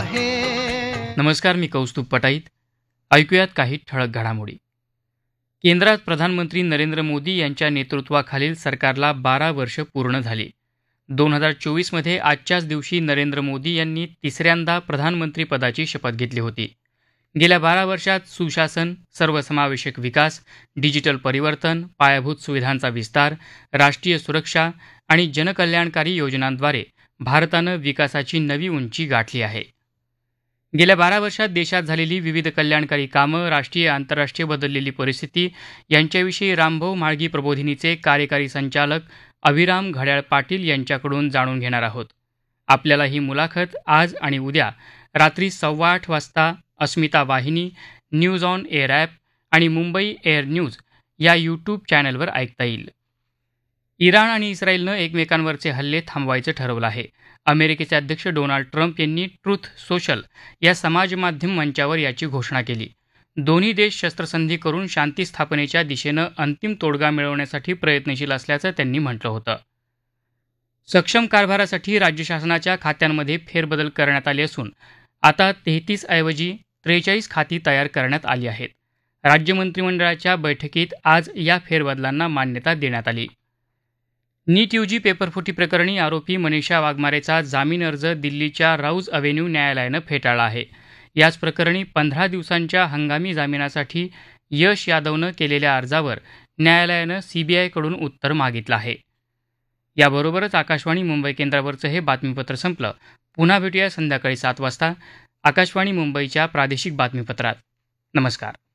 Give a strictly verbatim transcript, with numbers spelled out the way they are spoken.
आहे. नमस्कार, मी कौस्तुभ पटाईत. ऐकूयात काही ठळक घडामोडी. केंद्रात प्रधानमंत्री नरेंद्र मोदी यांच्या नेतृत्वाखालील सरकारला बारा वर्ष पूर्ण झाली. दोन हजार चोवीसमध्ये आजच्याच दिवशी नरेंद्र मोदी यांनी तिसऱ्यांदा प्रधानमंत्रीपदाची शपथ घेतली होती. गेल्या बारा वर्षात सुशासन, सर्वसमावेशक विकास, डिजिटल परिवर्तन, पायाभूत सुविधांचा विस्तार, राष्ट्रीय सुरक्षा आणि जनकल्याणकारी योजनांद्वारे भारतानं विकासाची नवी उंची गाठली आहे. गेल्या बारा वर्षात देशात झालेली विविध कल्याणकारी कामं, राष्ट्रीय आंतरराष्ट्रीय बदललेली परिस्थिती यांच्याविषयी रामभाऊ म्हाळगी प्रबोधिनीचे कार्यकारी संचालक अभिराम घड्याळ पाटील यांच्याकडून जाणून घेणार आहोत. आपल्याला ही मुलाखत आज आणि उद्या रात्री सव्वा आठ वाजता अस्मिता वाहिनी, न्यूज ऑन एअर ॲप आणि मुंबई एअर न्यूज या यूट्यूब चॅनलवर ऐकता येईल. इराण आणि इस्रायलनं एकमेकांवरचे हल्ले थांबवायचं ठरवलं आहे. अमेरिकेचे अध्यक्ष डोनाल्ड ट्रम्प यांनी ट्रुथ सोशल या समाजमाध्यम मंचावर याची घोषणा केली. दोन्ही देश शस्त्रसंधी करून शांती स्थापनेच्या दिशेनं अंतिम तोडगा मिळवण्यासाठी प्रयत्नशील असल्याचं त्यांनी म्हटलं होतं. सक्षम कारभारासाठी राज्य शासनाच्या खात्यांमध्ये फेरबदल करण्यात आले असून आता तेहतीस ऐवजी त्रेचाळीस खाती तयार करण्यात आली आहेत. राज्य मंत्रिमंडळाच्या बैठकीत आज या फेरबदलांना मान्यता देण्यात आली. नीट यूजी पेपरफुटी प्रकरणी आरोपी मनीषा वाघमारेचा जामीन अर्ज दिल्लीच्या राऊज अव्हेन्यू न्यायालयानं फेटाळला आहे. याच प्रकरणी पंधरा दिवसांच्या हंगामी जामिनासाठी यश यादवनं केलेल्या अर्जावर न्यायालयानं सीबीआयकडून उत्तर मागितलं आहे. याबरोबरच आकाशवाणी मुंबई केंद्रावरचं हे बातमीपत्र संपलं. पुन्हा भेटूया संध्याकाळी सात वाजता आकाशवाणी मुंबईच्या प्रादेशिक बातमीपत्रात. नमस्कार.